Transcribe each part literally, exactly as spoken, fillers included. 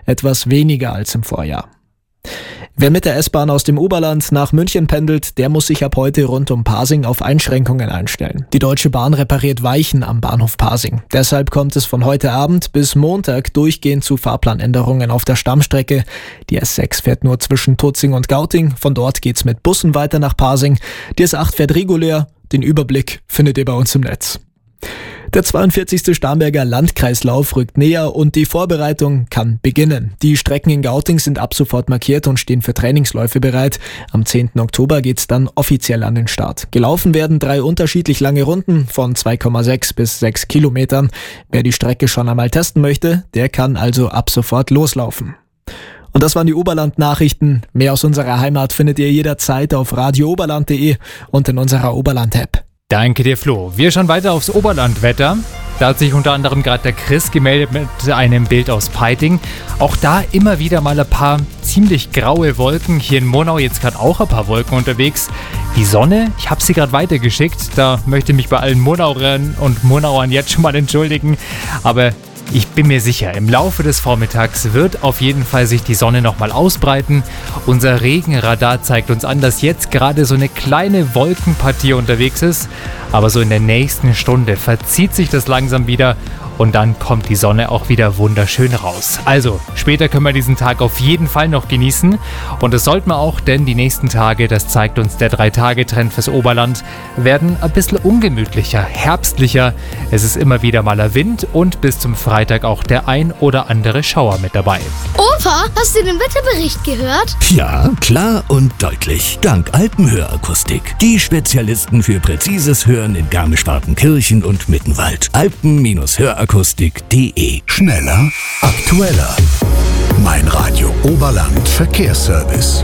etwas weniger als im Vorjahr. Wer mit der S-Bahn aus dem Oberland nach München pendelt, der muss sich ab heute rund um Pasing auf Einschränkungen einstellen. Die Deutsche Bahn repariert Weichen am Bahnhof Pasing. Deshalb kommt es von heute Abend bis Montag durchgehend zu Fahrplanänderungen auf der Stammstrecke. Die S sechs fährt nur zwischen Tutzing und Gauting. Von dort geht's mit Bussen weiter nach Pasing. Die S acht fährt regulär. Den Überblick findet ihr bei uns im Netz. Der zweiundvierzigste Starnberger Landkreislauf rückt näher und die Vorbereitung kann beginnen. Die Strecken in Gauting sind ab sofort markiert und stehen für Trainingsläufe bereit. Am zehnten Oktober geht's dann offiziell an den Start. Gelaufen werden drei unterschiedlich lange Runden von zwei Komma sechs bis sechs Kilometern. Wer die Strecke schon einmal testen möchte, der kann also ab sofort loslaufen. Und das waren die Oberland-Nachrichten. Mehr aus unserer Heimat findet ihr jederzeit auf radio oberland punkt de und in unserer Oberland-App. Danke dir, Flo. Wir schauen weiter aufs Oberlandwetter. Da hat sich unter anderem gerade der Chris gemeldet mit einem Bild aus Peiting. Auch da immer wieder mal ein paar ziemlich graue Wolken. Hier in Monau jetzt gerade auch ein paar Wolken unterwegs. Die Sonne, ich habe sie gerade weitergeschickt. Da möchte ich mich bei allen Monauern und Monauern jetzt schon mal entschuldigen. Aber ich bin mir sicher, im Laufe des Vormittags wird auf jeden Fall sich die Sonne nochmal ausbreiten. Unser Regenradar zeigt uns an, dass jetzt gerade so eine kleine Wolkenpartie unterwegs ist. Aber so in der nächsten Stunde verzieht sich das langsam wieder und dann kommt die Sonne auch wieder wunderschön raus. Also, später können wir diesen Tag auf jeden Fall noch genießen. Und das sollten wir auch, denn die nächsten Tage, das zeigt uns der drei-Tage-Trend fürs Oberland, werden ein bisschen ungemütlicher, herbstlicher. Es ist immer wieder mal ein Wind und bis zum Freitag auch der ein oder andere Schauer mit dabei. Opa, hast du den Wetterbericht gehört? Ja, klar und deutlich. Dank Alpenhörakustik. Die Spezialisten für präzises Hören in Garmisch-Partenkirchen und Mittenwald. Alpen-Hörakustik. Akustik punkt de. Schneller, aktueller. Mein Radio Oberland Verkehrsservice.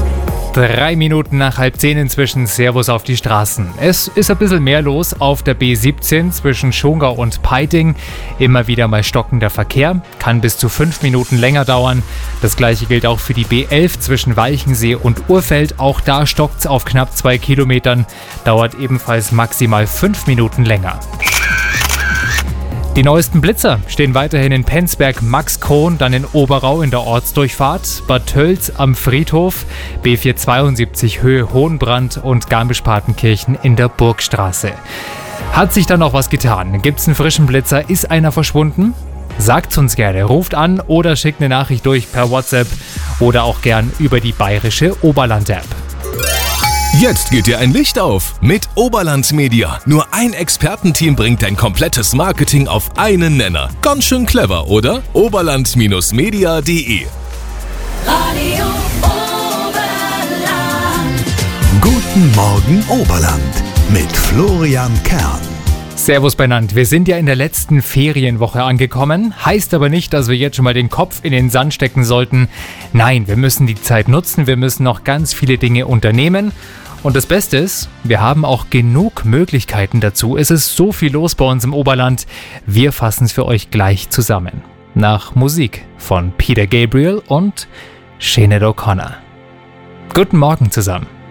Drei Minuten nach halb zehn inzwischen. Servus auf die Straßen. Es ist ein bisschen mehr los auf der B siebzehn zwischen Schongau und Peiting. Immer wieder mal stockender Verkehr. Kann bis zu fünf Minuten länger dauern. Das gleiche gilt auch für die B elf zwischen Walchensee und Urfeld. Auch da stockt's auf knapp zwei Kilometern. Dauert ebenfalls maximal fünf Minuten länger. Die neuesten Blitzer stehen weiterhin in Penzberg, Maxkron, dann in Oberau in der Ortsdurchfahrt, Bad Tölz am Friedhof, B vierhundertzweiundsiebzig Höhe Hohenbrand und Garmisch-Partenkirchen in der Burgstraße. Hat sich da noch was getan? Gibt's einen frischen Blitzer? Ist einer verschwunden? Sagt's uns gerne, ruft an oder schickt eine Nachricht durch per WhatsApp oder auch gern über die bayerische Oberland-App. Jetzt geht dir ein Licht auf mit Oberland Media. Nur ein Expertenteam bringt dein komplettes Marketing auf einen Nenner. Ganz schön clever, oder? oberland Media punkt de. Radio Oberland. Guten Morgen Oberland mit Florian Kern. Servus benannt. Wir sind ja in der letzten Ferienwoche angekommen. Heißt aber nicht, dass wir jetzt schon mal den Kopf in den Sand stecken sollten. Nein, wir müssen die Zeit nutzen. Wir müssen noch ganz viele Dinge unternehmen. Und das Beste ist, wir haben auch genug Möglichkeiten dazu. Es ist so viel los bei uns im Oberland. Wir fassen es für euch gleich zusammen. Nach Musik von Peter Gabriel und Sinead O'Connor. Guten Morgen zusammen.